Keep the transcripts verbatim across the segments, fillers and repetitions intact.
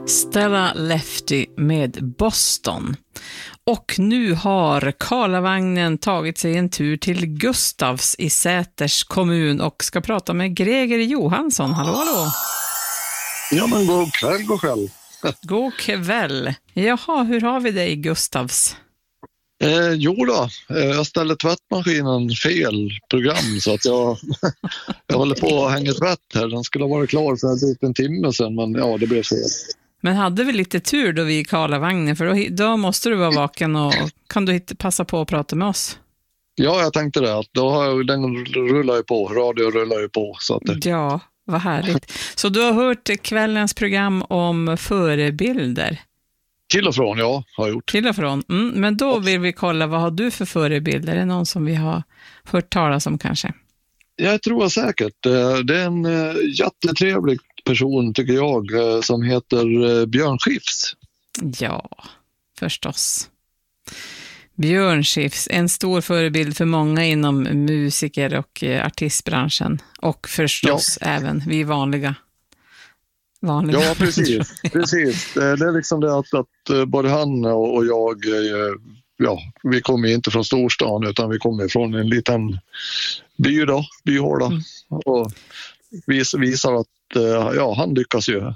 Stella Lefty med Boston. Och nu har Karlavagnen tagit sig en tur till Gustavs i Säters kommun och ska prata med Greger Johansson. Hallå, hallå. Ja, men god kväll, god kväll. God kväll. Jaha, hur har vi det i Gustavs? Eh, jo då, eh, jag ställde tvättmaskinen fel program så att jag, jag håller på att hänga tvätt här. Den skulle ha varit klar för en, en timme sedan, men ja, det blev fel. Men hade vi lite tur då vi i Karlavagnen, för då, då måste du vara vaken och kan du hitta, passa på att prata med oss? Ja, jag tänkte det. Att då har jag, den rullar ju på, radio rullar ju på. Så att det... Ja, vad härligt. Så du har hört kvällens program om förebilder? Till och från, ja, har jag gjort. Till och från. Mm, men då vill vi kolla, vad har du för förebilder? Är det någon som vi har hört talas om kanske? Jag tror säkert. Det är en jättetrevlig person tycker jag som heter Björn Skifs. Ja, förstås. Björn Skifs, en stor förebild för många inom musiker- och artistbranschen. Och förstås ja. Även vi vanliga. vanliga. Ja, precis. precis. Det är liksom det att, att både han och jag, ja, vi kommer inte från storstan utan vi kommer från en liten by då, byhåla. Mm. Och vis, visar att ja, han lyckas ju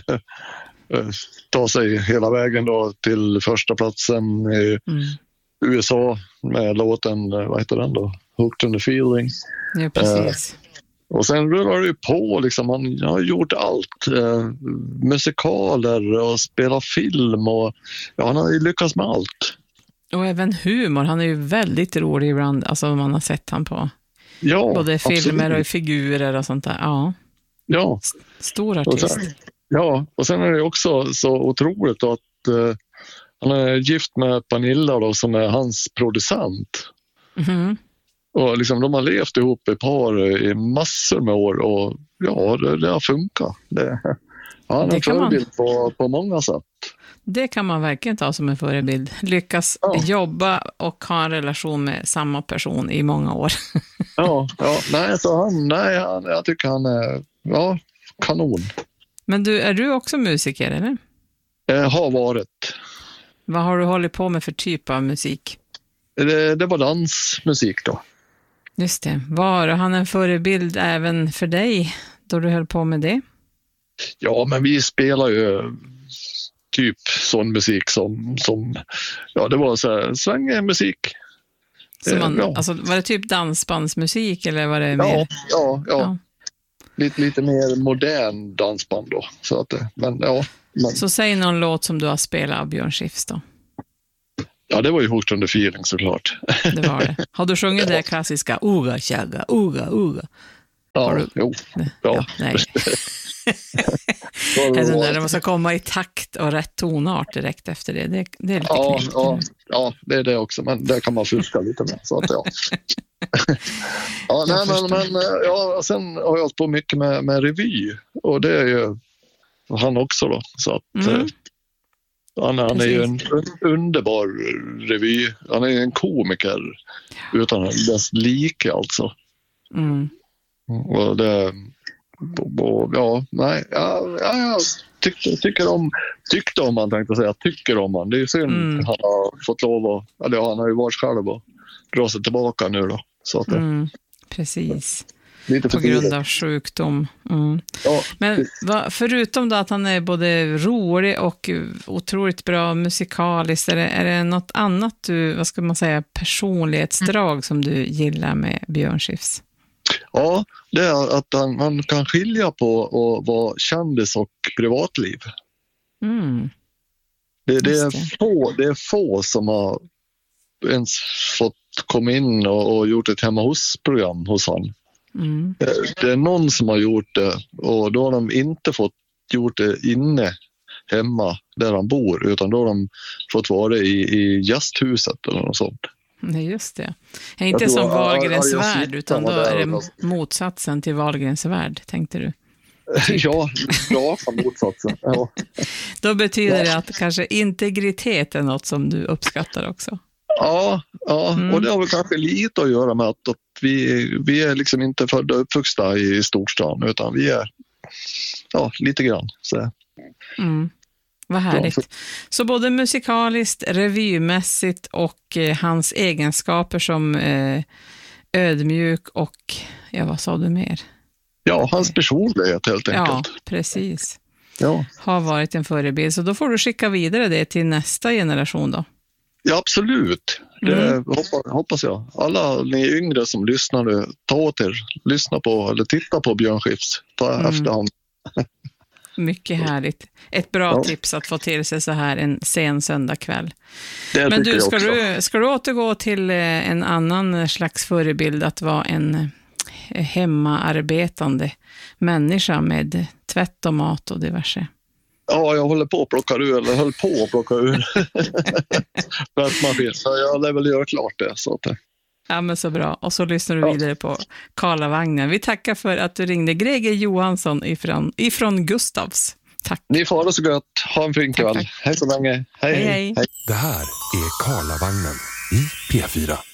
ta sig hela vägen då till första platsen i mm. U S A med låten, vad heter den då? Hooked on the Feeling. Ja, precis. Eh, och sen rullar det ju på liksom, han har gjort allt. Eh, musikaler och spelat film och ja, han har ju lyckats med allt. Och även humor, han är ju väldigt rolig ibland, alltså man har sett han på ja, både filmer absolut. Och figurer och sånt där. Ja. Ja. Stor artist. Och sen, ja, och sen är det också så otroligt att uh, han är gift med Pernilla då, som är hans producent. Mm. Och liksom, de har levt ihop i par i massor med år och ja, det, det har funkat. Det, han är en förebild man... på, på många sätt. Det kan man verkligen ta som en förebild. Lyckas ja. Jobba och ha en relation med samma person i många år. ja, ja, nej, så han, nej, han, jag tycker han är ja, kanon. Men du, är du också musiker, eller? Jag har varit. Vad har du hållit på med för typ av musik? Det, det var dansmusik då. Just det. Var han en förebild även för dig då du höll på med det? Ja, men vi spelar ju typ sån musik som, som ja, det var så här svängig musik. Så man, ja. Alltså, var det typ dansbandsmusik eller var det ja, mer? Ja, ja. ja. Lite, lite mer modern dansband då. Så, att, men, ja, men... så säg någon låt som du har spelat av Björn Skifs då. Ja, det var ju Hooked on the Feeling såklart. Det var det. Har du sjungit det klassiska Oga, tjagga, oga, oga? Ja, du... jo. Ja. ja nej. Eller när det måste komma i takt och rätt tonart direkt efter det. Det, det är lite ja, knäckt. ja, ja, det är det också. Men det kan man fuska lite med. Så att, ja. ja, nej, men, men ja, sen har jag hållit på mycket med, med revy. Och det är ju han också då. Så att, mm. han, han är ju en underbar revy. Han är en komiker utan dess like alltså. Mm. Och det... ja, nej, ja, ja, jag tyckte, tycker om tyckte om han tänkte säga, tycker om han. Det är ju synd mm. han har fått lov att, eller ja, han har ju varit själv och dra sig tillbaka nu då. Så att det, mm, precis. Lite på grund av sjukdom. Mm. Ja, men va, förutom då att han är både rolig och otroligt bra musikaliskt, är det, är det något annat du, vad ska man säga, personlighetsdrag mm. som du gillar med Björn Skifs? Ja, det är att han, han kan skilja på att vara kändis och privatliv. Mm. Det, det, är det. Få, det är få som har ens fått komma in och, och gjort ett hemma hos-program hos han. Mm. Det är någon som har gjort det och då har de inte fått gjort det inne hemma där han bor, utan då har de fått vara i, i gästhuset eller något sånt. Nej, just det. Det är inte som Wahlgrens värld, utan då är det motsatsen till Wahlgrens värld, tänkte du? Ja, ja, motsatsen. Ja. Då betyder det att kanske integritet är något som du uppskattar också. Ja, ja. Mm. Och det har väl kanske lite att göra med att, att vi, vi är liksom inte födda och uppvuxna i storstan, utan vi är ja, lite grann. Så. Mm. Vad härligt. Så både musikaliskt, revymässigt och eh, hans egenskaper som eh, ödmjuk och, ja, vad sa du mer? Ja, hans personlighet helt enkelt. Ja, precis. Ja. Har varit en förebild. Så då får du skicka vidare det till nästa generation då. Ja, absolut. Det Mm. hoppas, hoppas jag. Alla ni yngre som lyssnar nu, ta åt er, lyssna på eller titta på Björn Skifs. Ta Mm. efterhand. Mycket härligt. Ett bra Ja. tips att få till sig så här en sen söndagkväll. Det Men tycker du, jag ska också. du, ska du återgå till eh, en annan slags förebild, att vara en eh, hemmaarbetande människa med tvätt och mat och diverse? Ja, jag håller på att plocka ur, eller höll på att plocka ur. Tvättmaskin. Så jag lär väl göra klart det. Så att, Ja, men så bra. Och så lyssnar du Ja. vidare på Karlavagnen. Vi tackar för att du ringde. Greger Johansson ifrån, ifrån Gustavs. Tack. ni får ha det så gött. Ha en fin Tack, kväll. tack. Hej så länge. Hej, Hej, hej. hej. Det här är Karlavagnen i P fyra.